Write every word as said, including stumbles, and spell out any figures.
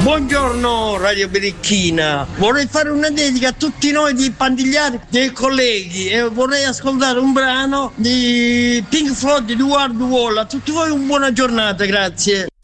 Buongiorno Radio Berichina, vorrei fare una dedica a tutti noi di Pandigliari, dei colleghi, e vorrei ascoltare un brano di Pink Floyd di Edward Wall. A tutti voi una buona giornata, grazie.